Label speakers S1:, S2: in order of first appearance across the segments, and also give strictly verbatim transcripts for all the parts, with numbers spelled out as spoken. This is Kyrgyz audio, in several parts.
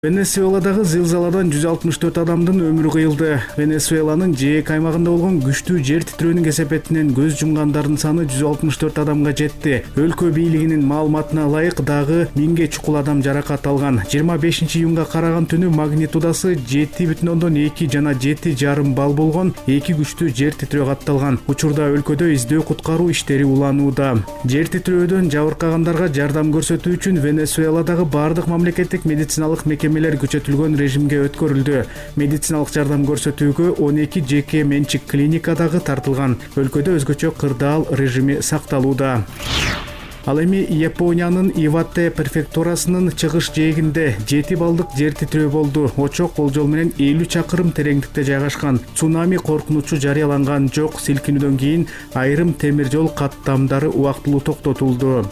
S1: Венесуэладагы зылзаладан жүз алтымыш төрт адамдын өмүрү кыйылды. Венесуэланын жээк аймагында болгон күчтүү жер титирөөнүн кесепетинен көз жумгандардын саны жүз алтымыш төрт адамга жетти. Өлкө бийлигинин маалыматына ылайык дагы миңге чукул адам жаракат алган. жыйырма бешинчи июнга караган түнү магнитудасы жети бүтүн ондон эки жана жети жарым балл болгон эки күчтүү жер титирөө катталган. Учурда өлкөдө издөө куткаруу иштери уланууда. Жер титирөөдөн жабыркагандарга жардам көрсөтүү үчүн Венесуэладагы бардык мамлекеттик медициналык мекеме күчөтүлгөн режимге өткөрүлдү. Медициналык жардам көрсөтүүгө он эки жеке менчик клиника дагы тартылган. Өлкөдө өзгөчө кырдаал режими сакталууда. Ал эми Япониянын Ивате префектурасынын чыгыш жээгинде жети баллдык жер титирөө болду. Очок болжол менен элүү чакырым тереңдикте жайгашкан. Цунами коркунучу жарыяланган жок. Силкинүүдөн кийин айрым темир жол каттамдары убактылуу токтотулду.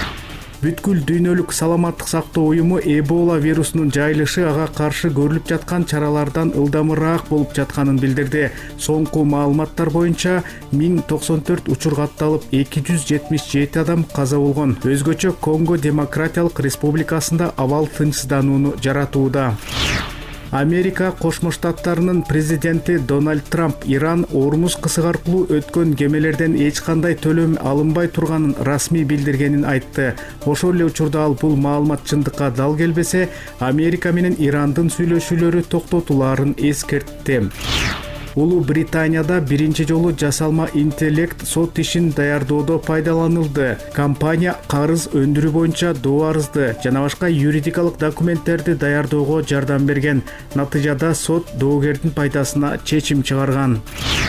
S1: Бүткүл дүйнөлүк саламаттык сактоо уюму Эбола вирусунун жайылышы ага каршы көрүлүп жаткан чаралардан ылдамыраак болуп жатканын билдирди. Соңку маалыматтар боюнча миң токсон төрт учур катталып, эки жүз жетимиш жети адам каза болгон. Өзгөчө Конго Демократиялык Республикасында абал тынчсызданууну жаратууда. Америка Кошмо Штаттарынын президенти Дональд Трамп Иран Ормуз кысыгы аркылуу өткөн кемелерден эч кандай төлөм алынбай турганын расмий билдиргенин айтты. Ошол эле учурда ал бул маалымат чындыкка дал келбесе, Америка менен Ирандын сүйлөшүүлөрү токтотулаарын эскертти. Улуу Британияда биринчи жолу жасалма интеллект сот ишин даярдоодо пайдаланылды. Компания карыз өндүрүү боюнча доо арызды жана башка юридикалык документтерди даярдоого жардам берген. Натыйжада сот доогердин пайдасына чечим чыгарган.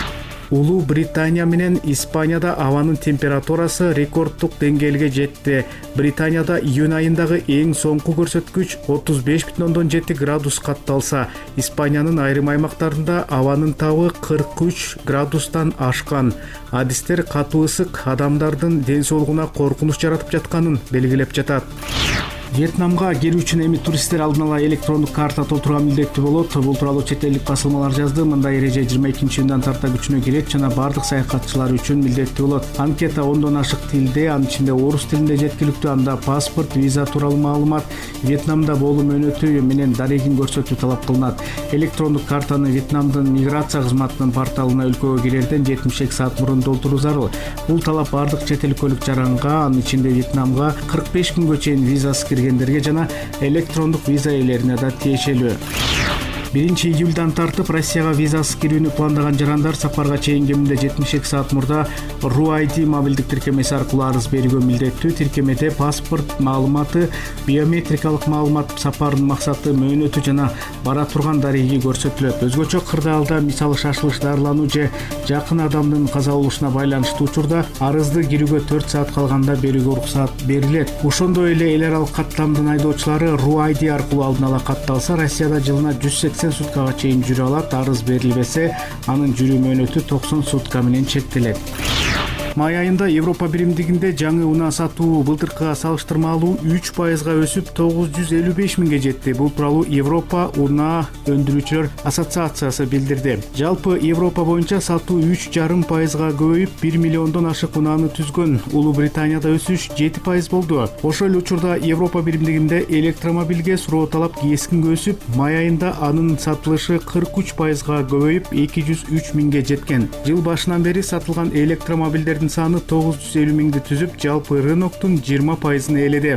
S1: Улуу Британия менен Испанияда абанын температурасы рекордтук деңгээлге жетти. Британияда июнь айындагы эң соңку көрсөткүч отуз беш бүтүн ондон жети градус катталса, Испаниянын айрым аймактарында абанын табы кырк үч градустан ашкан. Адистер катуу ысык адамдардын ден соолугуна коркунуч жаратып жатканын белгилеп жатат. Вьетнамга келүү үчүн эми туристтер алдын ала электрондук карта толтурууга милдеттүү болот. Бул тууралуу чет элдик басылмалар жазды. Мындай эреже жыйырма экинчи июндан тарта күчүнө кирет жана бардык саякатчылар үчүн милдеттүү болот. Анкета ондон ашык тилде, анын ичинде орус тилинде жеткиликтүү. Анда паспорт, виза тууралуу маалымат, Вьетнамда болуу мөөнөтү менен дарегин көрсөтүү талап кылынат. Электрондук картаны Вьетнамдын миграция кызматынын порталына өлкөгө кирерден жетимиш эки саат мурун толтуруу зарыл. Бул талап бардык чет эл көлүк жаранга, анын ичинде Вьетнамга кырк беш күнгө чейин визасыз киргендерге жана электрондук виза ээлерине да тиешелүү. биринчи июлдан тартып Россияга визасыз кирүүнү пландаган жарандар сапарга чейин кеминде жетимиш эки саат мурда ру ай ди мобилдик тиркемеси аркылуу арыз берүүгө милдеттүү. Тиркемеде паспорт маалыматы, биометрикалык маалымат, сапардын максаты, мөөнөтү жана бара турган дареги көрсөтүлөт. Өзгөчө кырдаалда, мисалы шашылыш, дарылануу же жакын адамдын каза болушуна байланыштуу учурда арызды кирүүгө төрт саат калганда берүүгө уруксат берилет. Ошондой эле эл аралык каттамдын айдоочулары ру ай ди аркылуу алдын ала катталса, Россияда жылына жүз сексен суткага чейин жүрө алат. Арыз берилбесе, анын жүрүү мөөнөтү токсон сутка менен чектелет. Май айында Европа биримдигинде жаңы унаа сатуу былтыркыга салыштырмалуу үч пайызга өсүп тогуз жүз элүү беш миңге жетти. Бул тууралуу Европа унаа өндүрүүчүлөр ассоциациясы билдирди. Жалпы Европа боюнча сатуу үч жарым пайызга көбөйүп, бир миллиондон ашык унааны түзгөн. Улуу Британияда өсүш жети пайыз болду. Ошол эле учурда Европа биримдигинде электромобилге суроо талап кескин өсүп, май айында анын сатылышы кырк үч пайызга көбөйүп, эки жүз үч миңге жеткен. Жыл башынан бери сатылган электромобилдер саны тогуз жүз элүү миңди түзүп, жалпы рыноктун жыйырма пайызын ээледи.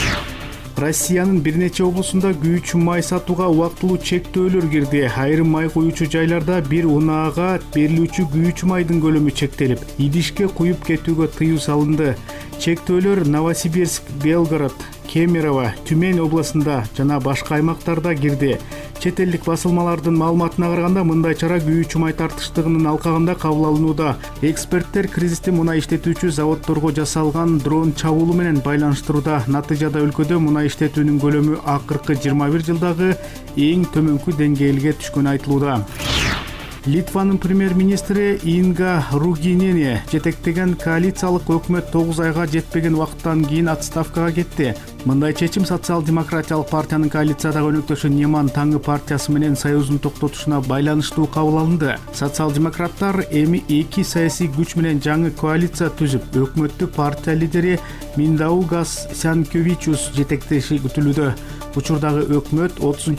S1: Россиянын бир нече облусунда күйүүчү май сатууга убактылуу чектөөлөр кирди. Айрым май куюучу жайларда бир унаага берилүүчү күйүүчү майдын көлөмү чектелип, идишке куюп кетүүгө тыюу салынды. Чектөөлөр Новосибирск, Белгород, Кемерово, Тюмень областында жана башка аймактарда кирди. Чет элдик басылмалардын маалыматына караганда, мындай чара күйүүчү май тартыштыгынын алкагында кабыл алынууда. Эксперттер кризисти мунай иштетүүчү заводдорго жасалган дрон чабуулу менен байланыштырууда. Натыйжада өлкөдө мунай иштетүүнүн көлөмү акыркы жыйырма бир жылдагы эң төмөнкү деңгээлге түшкөнү айтылууда. Литванын премьер-министри Инга Ругинени жетектеген коалициялык өкмөт тогуз айга жетпеген убакыттан кийин отставкага кетти. Мындай чечим социал-демократиялык партиянын коалициядагы өнөктөшү Неман таңы партиясы менен союзун токтотушуна байланыштуу кабыл алынды. Социал-демократтар эми эки саясий күч менен жаңы коалиция түзүп, өкмөттү партия лидери Миндаугас Сянкевичус жетектеши күтүлүүдө. Учурдагы өкмөт отузунчу